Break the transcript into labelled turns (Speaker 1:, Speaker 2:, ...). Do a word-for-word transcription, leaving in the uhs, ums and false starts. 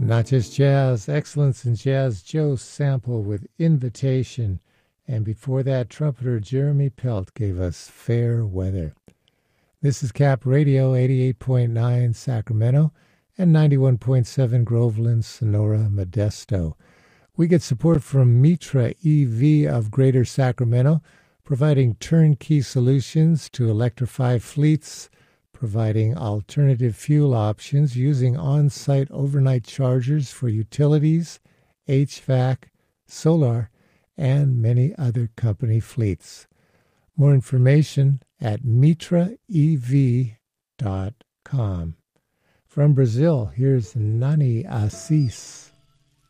Speaker 1: Not just jazz, excellence in jazz. Joe Sample with Invitation. And before that, trumpeter Jeremy Pelt gave us Fair Weather. This is Cap Radio, eighty-eight point nine Sacramento and ninety-one point seven Groveland, Sonora, Modesto. We get support from Mitra E V of Greater Sacramento, providing turnkey solutions to electrify fleets, providing alternative fuel options using on-site overnight chargers for utilities, H V A C, solar, and many other company fleets. More information at mitra e v dot com. From Brazil, here's Nani Assis.